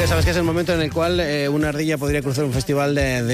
sabes que es el momento en el cual una ardilla podría cruzar un festival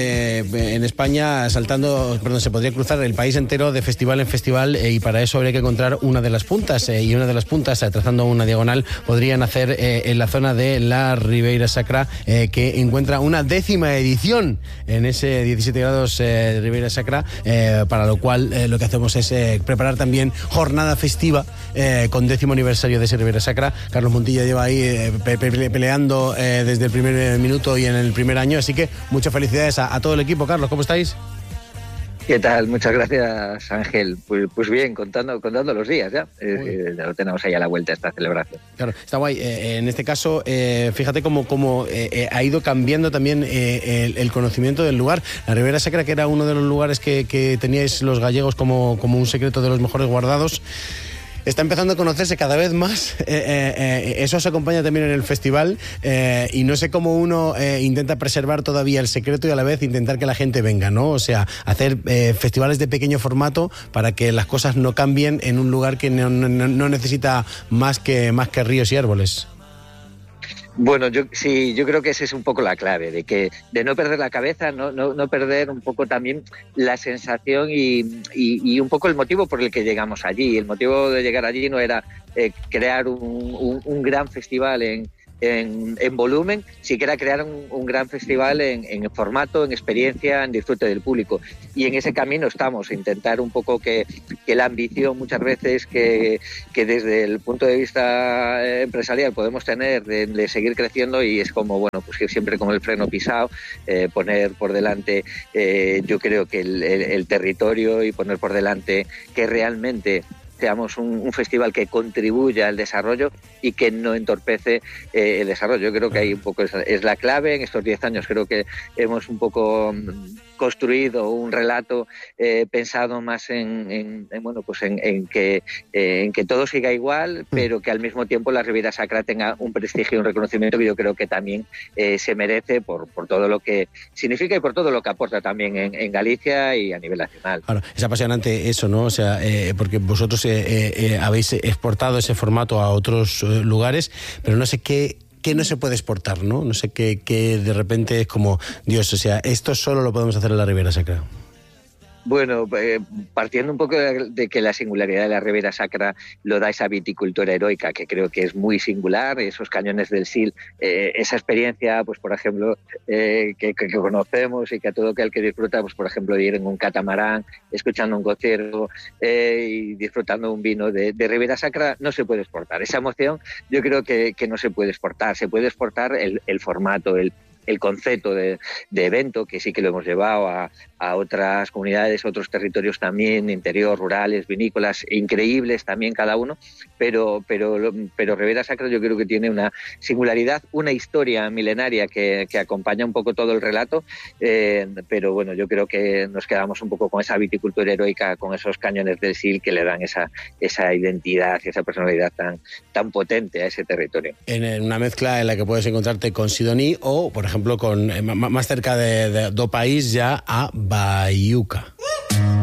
en España se podría cruzar el país entero de festival en festival y para eso habría que encontrar una de las puntas y una de las puntas, trazando una diagonal, podrían hacer en la zona de la Ribeira Sacra, que encuentra una 10ª edición en ese 17 grados de Ribeira Sacra, para lo cual lo que hacemos es preparar también jornada festiva con 10º aniversario de ese Ribeira Sacra. Carlos Montilla lleva ahí peleando desde el primer minuto y en el primer año, así que muchas felicidades a todo el equipo. Carlos, ¿cómo estáis? ¿Qué tal? Muchas gracias, Ángel. Pues bien, contando los días ya. Ya lo tenemos ahí a la vuelta esta celebración. Claro, está guay. En este caso, fíjate cómo ha ido cambiando también el conocimiento del lugar. La Ribeira Sacra, que era uno de los lugares que teníais los gallegos como un secreto de los mejores guardados, está empezando a conocerse cada vez más. Eso se acompaña también en el festival, y no sé cómo uno intenta preservar todavía el secreto y a la vez intentar que la gente venga, ¿no? O sea, hacer festivales de pequeño formato para que las cosas no cambien en un lugar que no necesita más que ríos y árboles. Bueno, yo creo que esa es un poco la clave, de no perder la cabeza, no perder un poco también la sensación y un poco el motivo por el que llegamos allí. El motivo de llegar allí no era crear un gran festival en volumen, sí que era crear un gran festival en formato, en experiencia, en disfrute del público. Y en ese camino estamos, intentar un poco que la ambición muchas veces que desde el punto de vista empresarial podemos tener de seguir creciendo, y es como, bueno, pues que siempre con el freno pisado, poner por delante, yo creo que el territorio, y poner por delante que realmente seamos un festival que contribuya al desarrollo y que no entorpece el desarrollo. Yo creo que ahí un poco es la clave. En estos 10 años creo que hemos un poco construido un relato pensado más en que todo siga igual, pero que al mismo tiempo la Ribeira Sacra tenga un prestigio y un reconocimiento que yo creo que también se merece por todo lo que significa y por todo lo que aporta también en Galicia y a nivel nacional. Claro, es apasionante eso, ¿no? O sea, porque vosotros habéis exportado ese formato a otros lugares, pero no sé qué no se puede exportar, ¿no? No sé qué de repente es como, Dios, o sea, esto solo lo podemos hacer en la Ribeira Sacra. Bueno, partiendo un poco de que la singularidad de la Ribeira Sacra lo da esa viticultura heroica, que creo que es muy singular, esos cañones del Sil, esa experiencia, pues por ejemplo, que conocemos y que a todo aquel que disfruta, pues por ejemplo, de ir en un catamarán, escuchando un concierto y disfrutando un vino de Ribeira Sacra, no se puede exportar. Esa emoción yo creo que no se puede exportar. Se puede exportar el formato, el concepto de evento, que sí que lo hemos llevado a otras comunidades, otros territorios también, interior, rurales, vinícolas, increíbles también cada uno, pero Ribeira Sacra yo creo que tiene una singularidad, una historia milenaria que acompaña un poco todo el relato, pero bueno, yo creo que nos quedamos un poco con esa viticultura heroica, con esos cañones del Sil que le dan esa identidad y esa personalidad tan potente a ese territorio. En una mezcla en la que puedes encontrarte con Sidoní o, por ejemplo, con más cerca do país ya a Baiuca.